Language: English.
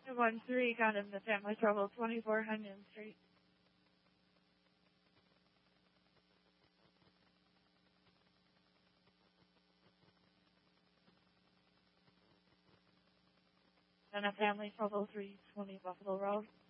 213, got him the family trouble, 24 Hunyon Street. And a family trouble, 320 Buffalo Road.